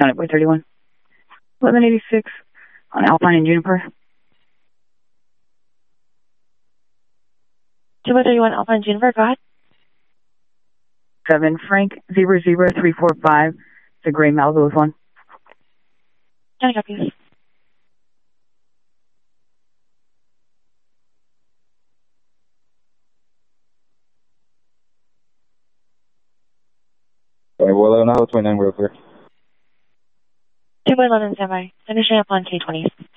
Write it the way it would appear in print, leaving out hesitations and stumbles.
County Boy 31. 1186 on Alpine and Juniper. 231 Alpine Juniper, go ahead. 7 Frank 00345. It's a gray Malibu with 1. County copies. Sorry, well, 11, 29, we're clear. 2 by 11, standby. Finishing up on K20.